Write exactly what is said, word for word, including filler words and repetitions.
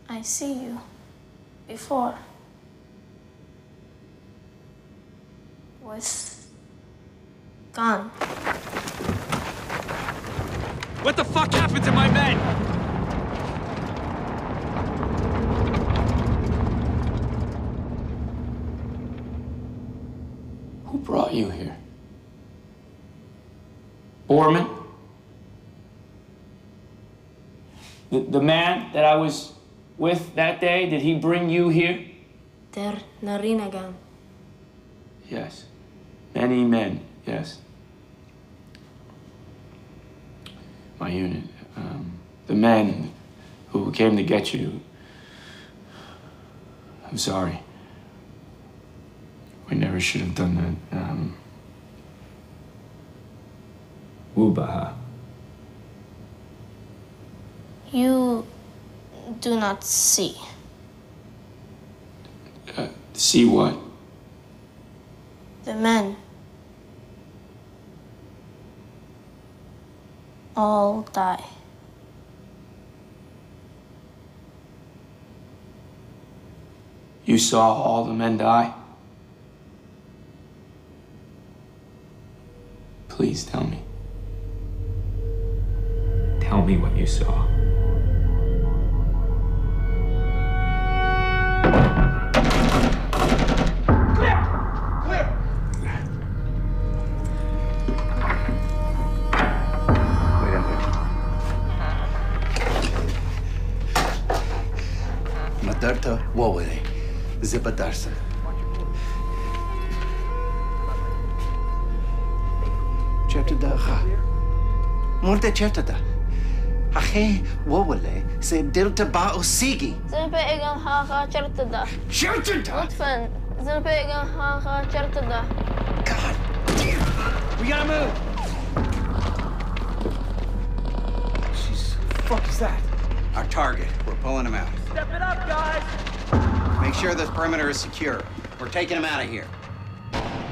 I see you before with gun. What the fuck happened to my men? Who brought you here? Borman? The, the man that I was with that day, did he bring you here? Der narinagan. Yes. Many men, yes. My unit. Um, the men who came to get you. I'm sorry. We never should have done that. Um, Wubaha. You do not see. Uh, see what? The men all die. You saw all the men die? Please tell me. Tell me what you saw. Madarta wawale, zibadarsa. Chertada kha. Murte chertada. Akhe wawale se delta ba osigi. Zilpe egan haha chertada. Chertada. Utfen. Zilpe egan haha chertada. God damn. We gotta move. Jesus, what the fuck is that? Our target. We're pulling him out. Step it up, guys. Make sure this perimeter is secure. We're taking him out of here.